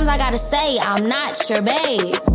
Sometimes I gotta say, I'm not sure, babe.